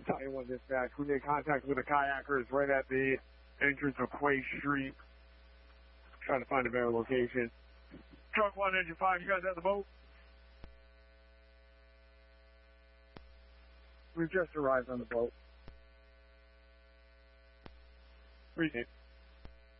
Iowa dispatch. We made contact with the kayakers right at the entrance of Quay Street. Trying to find a better location. Truck 1, Engine 5, you guys at the boat? We've just arrived on the boat. Appreciate it.